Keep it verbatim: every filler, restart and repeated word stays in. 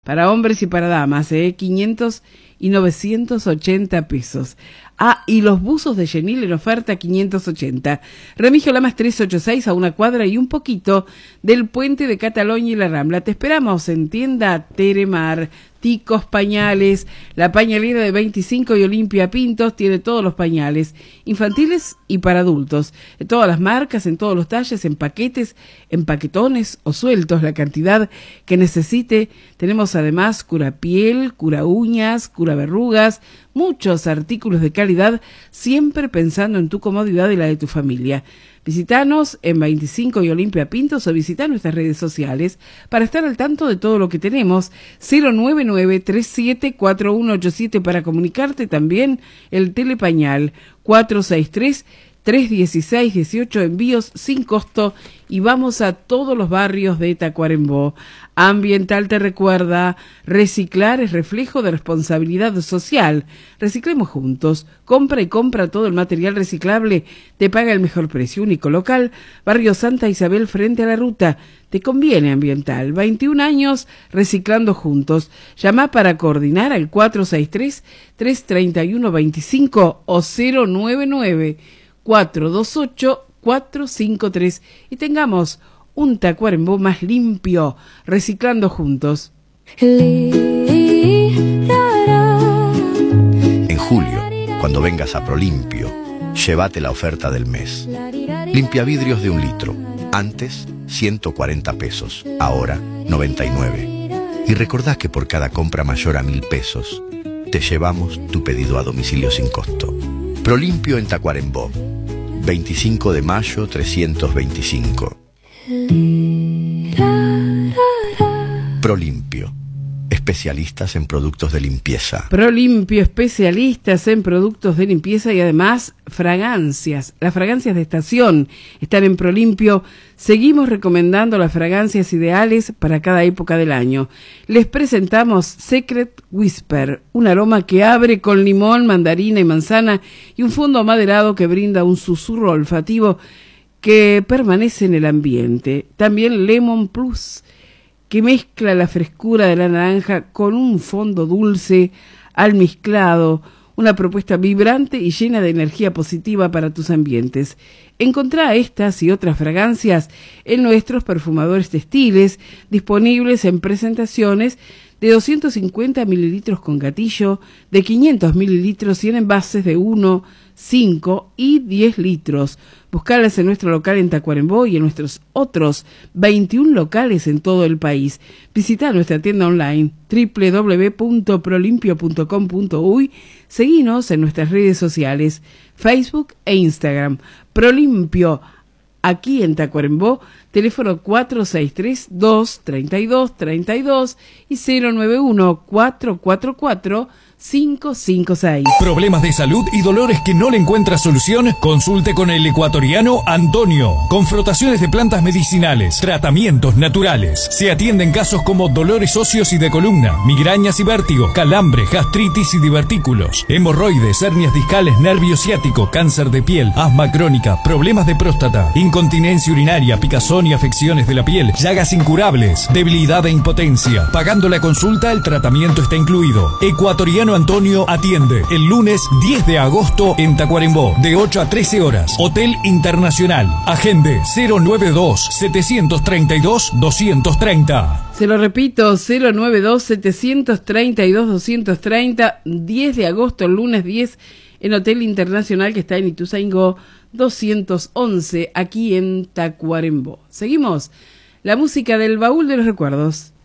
para hombres y para damas, ¿eh? quinientos y novecientos ochenta pesos. Ah, y los buzos de Genil en oferta quinientos ochenta. Remigio Lamas trescientos ochenta y seis, a una cuadra y un poquito del puente de Cataluña y la Rambla. Te esperamos en tienda Teremar. Ticos Pañales, la pañalera de veinticinco y Olimpia Pintos tiene todos los pañales, infantiles y para adultos, de todas las marcas, en todos los talles, en paquetes, en paquetones o sueltos, la cantidad que necesite. Tenemos además cura piel, cura uñas, cura verrugas, muchos artículos de calidad, siempre pensando en tu comodidad y la de tu familia. Visítanos en veinticinco y Olimpia Pintos o visita nuestras redes sociales para estar al tanto de todo lo que tenemos. Cero nueve nueve, tres siete cuatro uno ocho siete para comunicarte, también el telepañal cuatro seis tres, tres uno seis, dieciocho, envíos sin costo y vamos a todos los barrios de Tacuarembó. Ambiental te recuerda, reciclar es reflejo de responsabilidad social. Reciclemos juntos. Compra y compra todo el material reciclable. Te paga el mejor precio. Único local, Barrio Santa Isabel frente a la ruta. Te conviene Ambiental. veintiún años reciclando juntos. Llama para coordinar al cuatro seis tres, tres tres uno, dos cinco o cero nueve nueve, cuatro dos ocho, cuatro cinco tres y tengamos un Tacuarembó más limpio, reciclando juntos. En julio, cuando vengas a Prolimpio, llévate la oferta del mes. Limpia vidrios de un litro. Antes, ciento cuarenta pesos. Ahora, noventa y nueve. Y recordá que por cada compra mayor a mil pesos, te llevamos tu pedido a domicilio sin costo. Prolimpio en Tacuarembó. veinticinco de mayo, trescientos veinticinco. Prolimpio, especialistas en productos de limpieza. Prolimpio, especialistas en productos de limpieza y además fragancias. Las fragancias de estación están en Prolimpio. Seguimos recomendando las fragancias ideales para cada época del año. Les presentamos Secret Whisper, un aroma que abre con limón, mandarina y manzana y un fondo amaderado que brinda un susurro olfativo que permanece en el ambiente. También Lemon Plus, que mezcla la frescura de la naranja con un fondo dulce almizclado, una propuesta vibrante y llena de energía positiva para tus ambientes. Encontrá estas y otras fragancias en nuestros perfumadores textiles, disponibles en presentaciones de doscientos cincuenta mililitros con gatillo, de quinientos mililitros y en envases de uno, cinco y diez litros. Buscalas en nuestro local en Tacuarembó y en nuestros otros veintiún locales en todo el país. Visita nuestra tienda online doble u doble u doble u punto prolimpio punto com punto uy. Seguinos en nuestras redes sociales, Facebook e Instagram. Prolimpio, aquí en Tacuarembó, teléfono cuatro seis tres, dos tres dos, tres dos y cero nueve uno, cuatro cuatro cuatro, cinco cinco seis. ¿Problemas de salud y dolores que no le encuentra solución? Consulte con el ecuatoriano Antonio. Con frotaciones de plantas medicinales, tratamientos naturales. Se atienden casos como dolores óseos y de columna, migrañas y vértigo, calambre, gastritis y divertículos, hemorroides, hernias discales, nervio ciático, cáncer de piel, asma crónica, problemas de próstata, incontinencia urinaria, picazón y afecciones de la piel, llagas incurables, debilidad e impotencia. Pagando la consulta, el tratamiento está incluido. Ecuatoriano Antonio atiende el lunes diez de agosto en Tacuarembó, de ocho a trece horas. Hotel Internacional. Agende cero nueve dos, siete tres dos, dos tres cero. Se lo repito, cero nueve dos, siete tres dos, dos tres cero, diez de agosto, el lunes diez, en Hotel Internacional que está en Ituzaingó doscientos once, aquí en Tacuarembó. Seguimos. La música del baúl de los recuerdos.